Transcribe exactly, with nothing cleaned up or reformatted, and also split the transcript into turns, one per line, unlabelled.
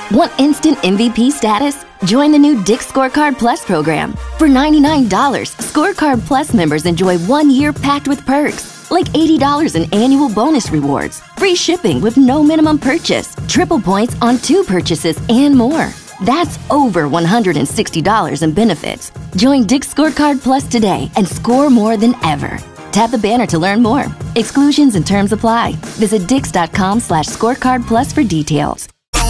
Want instant M V P status? Join the new Dick's Scorecard Plus program. For ninety-nine dollars, Scorecard Plus members enjoy one year packed with perks, like eighty dollars in annual bonus rewards, free shipping with no minimum purchase, triple points on two purchases, and more. That's over one hundred sixty dollars in benefits. Join Dick's Scorecard Plus today and score more than ever. Tap the banner to learn more. Exclusions and terms apply. Visit dix dot com slash scorecard plus for details.